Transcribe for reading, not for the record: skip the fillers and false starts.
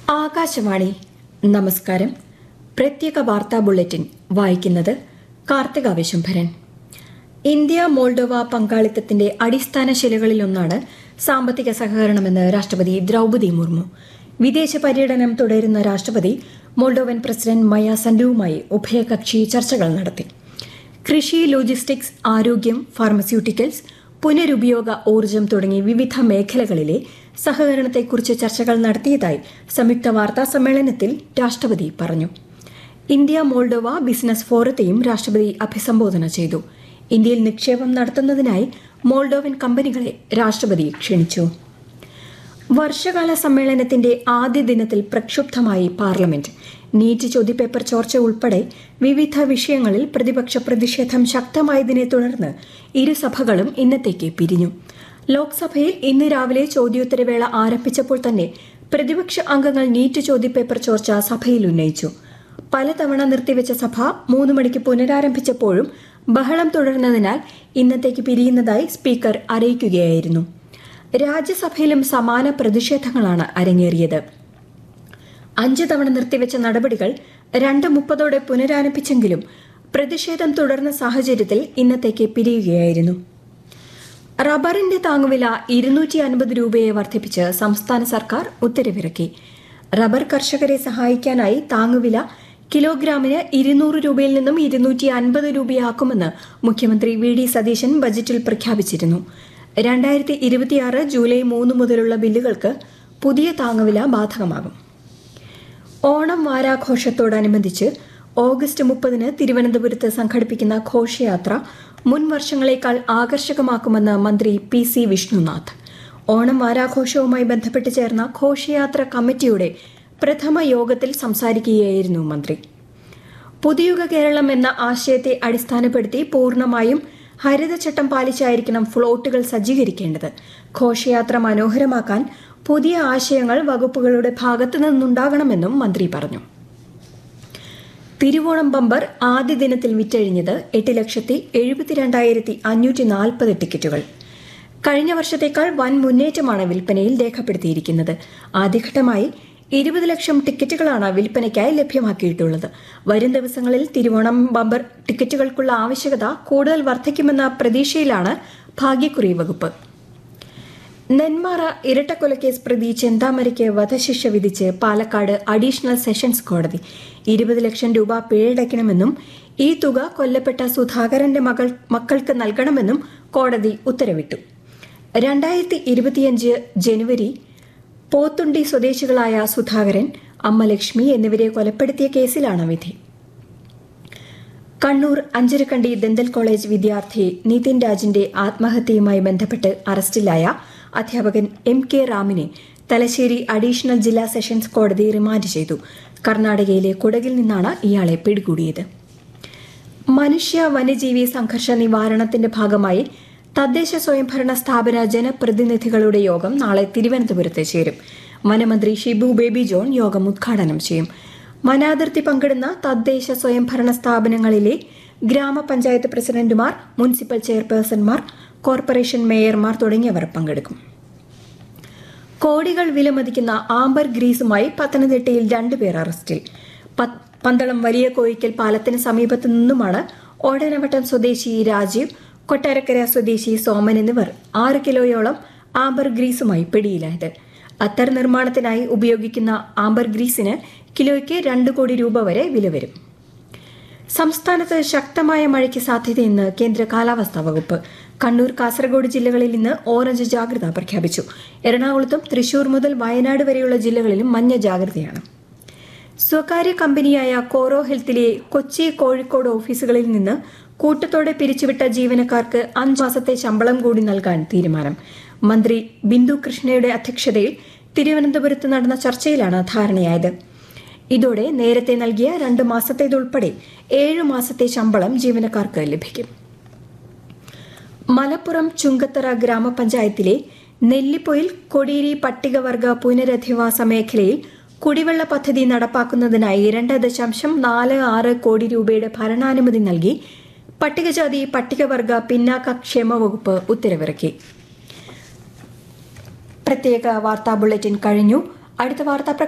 ആകാശവാണി നമസ്കാരം. പ്രത്യേക വാർത്താ ബുള്ളറ്റിൻ വായിക്കുന്നത് കാർത്തിക വിശംഭരൻ. ഇന്ത്യ മോൾഡോവ പങ്കാളിത്തത്തിന്റെ അടിസ്ഥാന ശിലകളിലൊന്നാണ് സാമ്പത്തിക സഹകരണമെന്ന് രാഷ്ട്രപതി ദ്രൗപദി മുർമു. വിദേശ പര്യടനം തുടരുന്ന രാഷ്ട്രപതി മോൾഡോവൻ പ്രസിഡന്റ് മയ സൻഡുവുമായി ഉഭയകക്ഷി ചർച്ചകൾ നടത്തി. കൃഷി, ലോജിസ്റ്റിക്സ്, ആരോഗ്യം, ഫാർമസ്യൂട്ടിക്കൽസ്, പുനരുപയോഗ ഊർജ്ജം തുടങ്ങി വിവിധ മേഖലകളിലെ സഹകരണത്തെക്കുറിച്ച് ചർച്ചകൾ നടത്തിയതായി സംയുക്ത വാർത്താ സമ്മേളനത്തിൽ രാഷ്ട്രപതി പറഞ്ഞു. ഇന്ത്യ മോൾഡോവ ബിസിനസ് ഫോറത്തെയും രാഷ്ട്രപതി അഭിസംബോധന ചെയ്തു. ഇന്ത്യയിൽ നിക്ഷേപം നടത്തുന്നതിനായി മോൾഡോവൻ കമ്പനികളെ രാഷ്ട്രപതി ക്ഷണിച്ചു. വർഷകാല സമ്മേളനത്തിന്റെ ആദ്യ ദിനത്തിൽ പ്രക്ഷുബ്ധമായി പാർലമെന്റ്. നീറ്റ് ചോദ്യപേപ്പർ ചോർച്ച ഉൾപ്പെടെ വിവിധ വിഷയങ്ങളിൽ പ്രതിപക്ഷ പ്രതിഷേധം ശക്തമായതിനെ തുടർന്ന് ഇരുസഭകളും ഇന്നത്തേക്ക് പിരിഞ്ഞു. ലോക്സഭയിൽ ഇന്ന് രാവിലെ ചോദ്യോത്തരവേള ആരംഭിച്ചപ്പോൾ തന്നെ പ്രതിപക്ഷ അംഗങ്ങൾ നീറ്റ് ചോദ്യപേപ്പർ ചോർച്ച സഭയിൽ ഉന്നയിച്ചു. പലതവണ നിർത്തിവെച്ച സഭ 3 മണിക്ക് പുനരാരംഭിച്ചപ്പോഴും ബഹളം തുടർന്നതിനാൽ ഇന്നത്തേക്ക് പിരിയുന്നതായി സ്പീക്കർ അറിയിക്കുകയായിരുന്നു. രാജ്യസഭയിലും സമാന പ്രതിഷേധങ്ങളാണ് അരങ്ങേറിയത്. 5 തവണ നിർത്തിവെച്ച നടപടികൾ 2:30 പുനരാരംഭിച്ചെങ്കിലും പ്രതിഷേധം തുടർന്ന സാഹചര്യത്തിൽ ഇന്നത്തേക്ക് പിരിയുകയായിരുന്നു. റബ്ബറിന്റെ താങ്ങുവില 250 രൂപയെ വർദ്ധിപ്പിച്ച് സംസ്ഥാന സർക്കാർ ഉത്തരവിറക്കി. റബ്ബർ കർഷകരെ സഹായിക്കാനായി താങ്ങുവില കിലോഗ്രാമിന് 200 രൂപയിൽ നിന്നും 250 രൂപയാക്കുമെന്ന് മുഖ്യമന്ത്രി വി.ഡി. സതീശൻ ബജറ്റിൽ പ്രഖ്യാപിച്ചിരുന്നു. 2026 ജൂലൈ 3 മുതലുള്ള ബില്ലുകൾക്ക് പുതിയ താങ്ങുവില ബാധകമാകും. ഓണം വാരാഘോഷത്തോടനുബന്ധിച്ച് ഓഗസ്റ്റ് 30 തിരുവനന്തപുരത്ത് സംഘടിപ്പിക്കുന്ന ഘോഷയാത്ര മുൻ വർഷങ്ങളേക്കാൾ ആകർഷകമാക്കുമെന്ന് മന്ത്രി PC വിഷ്ണുനാഥ്. ഓണം വാരാഘോഷവുമായി ബന്ധപ്പെട്ട് ചേർന്ന ഘോഷയാത്ര കമ്മിറ്റിയുടെ പ്രഥമ യോഗത്തിൽ സംസാരിക്കുകയായിരുന്നു മന്ത്രി. പുതുയുഗ കേരളം എന്ന ആശയത്തെ അടിസ്ഥാനപ്പെടുത്തി പൂർണ്ണമായും ഹരിതചട്ടം പാലിച്ചായിരിക്കണം ഫ്ലോട്ടുകൾ സജ്ജീകരിക്കേണ്ടത്. ഘോഷയാത്ര മനോഹരമാക്കാൻ പുതിയ ആശയങ്ങൾ വകുപ്പുകളുടെ ഭാഗത്തു നിന്നുണ്ടാകണമെന്നും മന്ത്രി പറഞ്ഞു. തിരുവോണം ബമ്പർ ആദ്യ ദിനത്തിൽ വിറ്റഴിഞ്ഞത് 8,72,540 ടിക്കറ്റുകൾ. കഴിഞ്ഞ വർഷത്തേക്കാൾ വൻ മുന്നേറ്റമാണ് വിൽപ്പനയിൽ രേഖപ്പെടുത്തിയിരിക്കുന്നത്. ആദ്യഘട്ടമായി 20 ലക്ഷം ടിക്കറ്റുകളാണ് വിൽപ്പനയ്ക്കായി ലഭ്യമാക്കിയിട്ടുള്ളത്. വരും ദിവസങ്ങളിൽ തിരുവോണം ബമ്പർ ടിക്കറ്റുകൾക്കുള്ള ആവശ്യകത കൂടുതൽ വർദ്ധിക്കുമെന്ന പ്രതീക്ഷയിലാണ് ഭാഗ്യക്കുറി വകുപ്പ്. നെന്മാറ ഇരട്ടക്കൊലക്കേസ് പ്രതി ചെന്താമരയ്ക്ക് വധശിക്ഷ വിധിച്ച് പാലക്കാട് അഡീഷണൽ സെഷൻസ് കോടതി 20 ലക്ഷം രൂപ പിഴയടയ്ക്കണമെന്നും ഈ തുക കൊല്ലപ്പെട്ട സുധാകരന്റെ മക്കൾക്ക് നൽകണമെന്നും കോടതി ഉത്തരവിട്ടു. 2025 ജനുവരി പോത്തുണ്ടി സ്വദേശികളായ സുധാകരൻ, അമ്മ ലക്ഷ്മി എന്നിവരെ കൊലപ്പെടുത്തിയ കേസിലാണ് വിധി. കണ്ണൂർ അഞ്ചരക്കണ്ടി ദന്തൽ കോളേജ് വിദ്യാർത്ഥി നിതിൻ രാജിന്റെ ആത്മഹത്യയുമായി ബന്ധപ്പെട്ട് അറസ്റ്റിലായ അധ്യാപകൻ MK റാമിനെ തലശ്ശേരി അഡീഷണൽ ജില്ലാ സെഷൻസ് കോടതി റിമാൻഡ് ചെയ്തു. കർണാടകയിലെ കുടകിൽ നിന്നാണ് ഇയാളെ പിടികൂടിയത്. മനുഷ്യ വന്യജീവി സംഘർഷ നിവാരണത്തിന്റെ ഭാഗമായി തദ്ദേശ സ്വയംഭരണ സ്ഥാപന ജനപ്രതിനിധികളുടെ യോഗം നാളെ തിരുവനന്തപുരത്ത് ചേരും. വനമന്ത്രി ഷിബു ബേബി ജോൺ യോഗം ഉദ്ഘാടനം ചെയ്യും. വനാതിർത്തി പങ്കിടുന്ന തദ്ദേശ സ്വയംഭരണ സ്ഥാപനങ്ങളിലെ ഗ്രാമപഞ്ചായത്ത് പ്രസിഡന്റുമാർ, മുനിസിപ്പൽ ചെയർപേഴ്സൺമാർ, കോർപ്പറേഷൻ മേയർമാർ തുടങ്ങിയവർ പങ്കെടുക്കും. കോടികൾ വിലമതിക്കുന്ന ആംബർ ഗ്രീസുമായി പത്തനംതിട്ടയിൽ 2 പേർ അറസ്റ്റിൽ. പന്തളം വലിയ കോയിക്കൽ പാലത്തിന് സമീപത്തു നിന്നുമാണ് ഓടനവട്ടം സ്വദേശി രാജീവ്, കൊട്ടാരക്കര സ്വദേശി സോമൻ എന്നിവർ 6 കിലോയോളം ആംബർ ഗ്രീസുമായി പിടിയിലായത്. അത്തർ നിർമ്മാണത്തിനായി ഉപയോഗിക്കുന്ന ആംബർ ഗ്രീസിന് കിലോയ്ക്ക് 2 കോടി രൂപ വരെ വില വരും. സംസ്ഥാനത്ത് ശക്തമായ മഴയ്ക്ക് സാധ്യതയെന്ന് കേന്ദ്ര കാലാവസ്ഥാ വകുപ്പ്. കണ്ണൂർ, കാസർഗോഡ് ജില്ലകളിൽ ഇന്ന് ഓറഞ്ച് ജാഗ്രത പ്രഖ്യാപിച്ചു. എറണാകുളത്തും തൃശൂർ മുതൽ വയനാട് വരെയുള്ള ജില്ലകളിലും മഞ്ഞ ജാഗ്രതയാണ്. സ്വകാര്യ കമ്പനിയായ കോറോ ഹെൽത്തിലെ കൊച്ചി, കോഴിക്കോട് ഓഫീസുകളിൽ നിന്ന് കൂട്ടത്തോടെ പിരിച്ചുവിട്ട ജീവനക്കാർക്ക് 5 മാസത്തെ ശമ്പളം കൂടി നൽകാൻ തീരുമാനം. മന്ത്രി ബിന്ദു കൃഷ്ണയുടെ അധ്യക്ഷതയിൽ തിരുവനന്തപുരത്ത് നടന്ന ചർച്ചയിലാണ് ധാരണയായത്. ഇതോടെ നേരത്തെ നൽകിയ 2 മാസത്തേതുൾപ്പെടെ 7 മാസത്തെ ശമ്പളം ജീവനക്കാർക്ക് ലഭിക്കും. മലപ്പുറം ചുങ്കത്തറ ഗ്രാമപഞ്ചായത്തിലെ നെല്ലിപ്പൊയിൽ കൊടിയേരി പട്ടികവർഗ പുനരധിവാസ മേഖലയിൽ കുടിവെള്ള പദ്ധതി നടപ്പാക്കുന്നതിനായി 2.46 കോടി രൂപയുടെ ഭരണാനുമതി നൽകി പട്ടികജാതി പട്ടികവർഗ പിന്നാക്ക ക്ഷേമ വകുപ്പ് ഉത്തരവിറക്കി. പ്രത്യേക വാർത്താ ബുള്ളറ്റിൻ കഴിഞ്ഞു. അടുത്ത വാർത്താ